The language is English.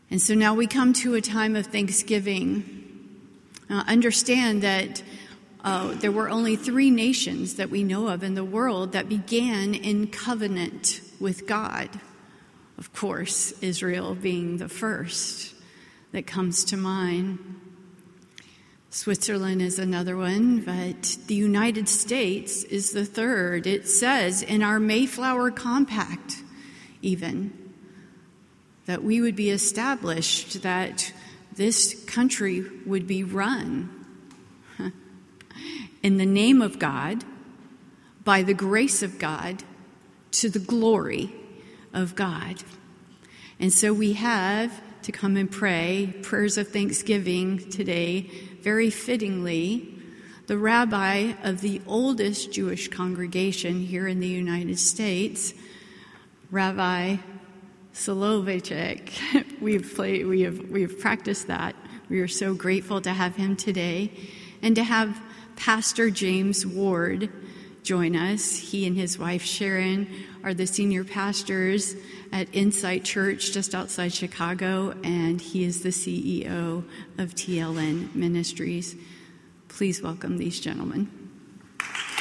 And so now we come to a time of thanksgiving. Understand that there were only 3 nations that we know of in the world that began in covenant with God. Of course, Israel being the first that comes to mind. Switzerland is another one, but the United States is the third. It says in our Mayflower Compact, even, that we would be established, that this country would be run in the name of God, by the grace of God, to the glory of God. And so we have to come and pray prayers of thanksgiving today, very fittingly, the rabbi of the oldest Jewish congregation here in the United States, Rabbi Soloveitchik. We've practiced that. We are so grateful to have him today, and to have Pastor James Ward join us. He and his wife Sharon are the senior pastors at Insight Church just outside Chicago, and he is the CEO of TLN Ministries. Please welcome these gentlemen.